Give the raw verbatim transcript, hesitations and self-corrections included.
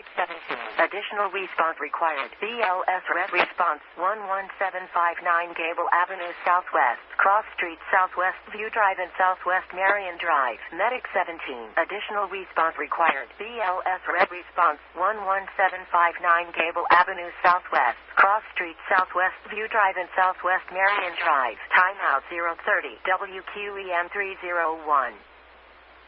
Medic seventeen. Additional response required. B L S Red Response one one seven five nine Gable Avenue Southwest, Cross Street Southwest, View Drive and Southwest Marion Drive. Medic seventeen. Additional response required. B L S Red Response one one seven five nine Gable Avenue Southwest, Cross Street Southwest, View Drive and Southwest Marion Drive. Timeout zero thirty. W Q E M three zero one.